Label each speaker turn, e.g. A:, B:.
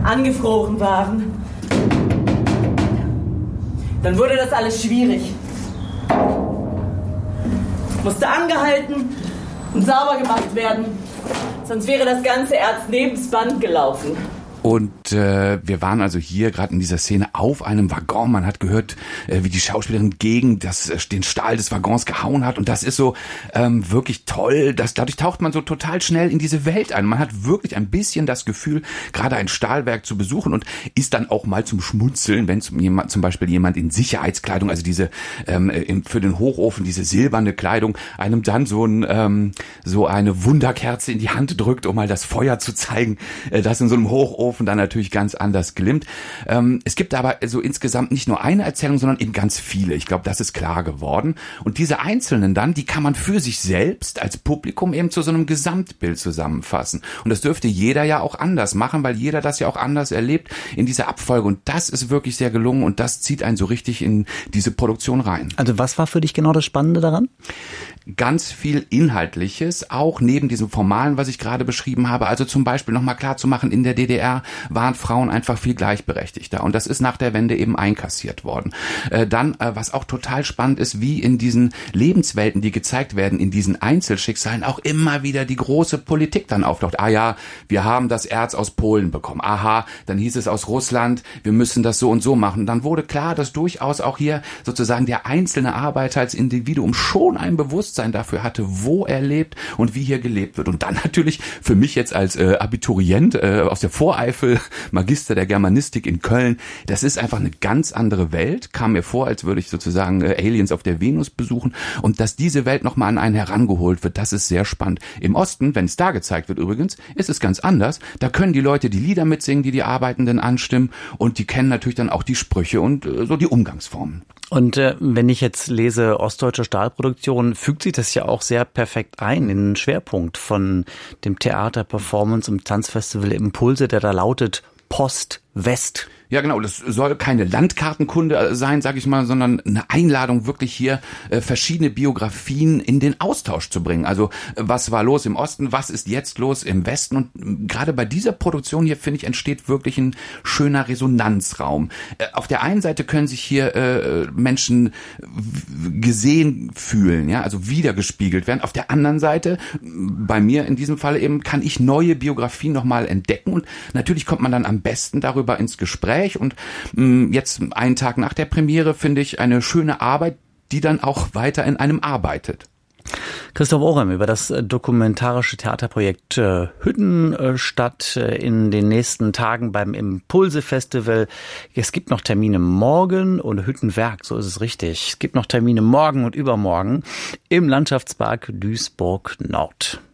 A: angefroren waren. Dann wurde das alles schwierig. Musste angehalten und sauber gemacht werden, sonst wäre das ganze Erz nebens Band gelaufen.
B: Und wir waren also hier gerade in dieser Szene auf einem Waggon. Man hat gehört, wie die Schauspielerin gegen den Stahl des Waggons gehauen hat. Und das ist so wirklich toll. Dadurch taucht man so total schnell in diese Welt ein. Man hat wirklich ein bisschen das Gefühl, gerade ein Stahlwerk zu besuchen und ist dann auch mal zum Schmunzeln, wenn zum Beispiel jemand in Sicherheitskleidung, also diese für den Hochofen, diese silberne Kleidung, einem dann so eine Wunderkerze in die Hand drückt, um mal das Feuer zu zeigen, das in so einem Hochofen dann natürlich ganz anders glimmt. Es gibt aber so insgesamt nicht nur eine Erzählung, sondern eben ganz viele. Ich glaube, das ist klar geworden. Und diese einzelnen dann, die kann man für sich selbst als Publikum eben zu so einem Gesamtbild zusammenfassen. Und das dürfte jeder ja auch anders machen, weil jeder das ja auch anders erlebt in dieser Abfolge. Und das ist wirklich sehr gelungen und das zieht einen so richtig in diese Produktion rein.
C: Also was war für dich genau das Spannende daran?
B: Ganz viel Inhaltliches, auch neben diesem Formalen, was ich gerade beschrieben habe. Also zum Beispiel nochmal klar zu machen, in der DDR waren Frauen einfach viel gleichberechtigter. Und das ist nach der Wende eben einkassiert worden. Dann, was auch total spannend ist, wie in diesen Lebenswelten, die gezeigt werden, in diesen Einzelschicksalen auch immer wieder die große Politik dann auftaucht. Ah ja, wir haben das Erz aus Polen bekommen. Aha, dann hieß es aus Russland, wir müssen das so und so machen. Und dann wurde klar, dass durchaus auch hier sozusagen der einzelne Arbeiter als Individuum schon ein Bewusstsein dafür hatte, wo er lebt und wie hier gelebt wird. Und dann natürlich für mich jetzt als Abiturient aus der Voreifel, Magister der Germanistik in Köln, das ist einfach eine ganz andere Welt. Kam mir vor, als würde ich sozusagen Aliens auf der Venus besuchen. Und dass diese Welt nochmal an einen herangeholt wird, das ist sehr spannend. Im Osten, wenn es da gezeigt wird übrigens, ist es ganz anders. Da können die Leute die Lieder mitsingen, die Arbeitenden anstimmen und die kennen natürlich dann auch die Sprüche und so die Umgangsformen.
C: Und wenn ich jetzt lese ostdeutsche Stahlproduktion, fügt sich das ja auch sehr perfekt ein in den Schwerpunkt von dem Theater, Performance und Tanzfestival Impulse, der da lautet Post-West.
B: Ja, genau. Das soll keine Landkartenkunde sein, sag ich mal, sondern eine Einladung, wirklich hier verschiedene Biografien in den Austausch zu bringen. Also was war los im Osten, was ist jetzt los im Westen? Und gerade bei dieser Produktion hier, finde ich, entsteht wirklich ein schöner Resonanzraum. Auf der einen Seite können sich hier Menschen gesehen fühlen, ja, also wiedergespiegelt werden. Auf der anderen Seite, bei mir in diesem Fall eben, kann ich neue Biografien nochmal entdecken. Und natürlich kommt man dann am besten darüber ins Gespräch. Und jetzt einen Tag nach der Premiere finde ich eine schöne Arbeit, die dann auch weiter in einem arbeitet.
C: Christoph Ohrem über das dokumentarische Theaterprojekt Hüttenstadt in den nächsten Tagen beim Impulse-Festival. Es gibt noch Termine morgen und Hüttenwerk, so ist es richtig. Es gibt noch Termine morgen und übermorgen im Landschaftspark Duisburg Nord.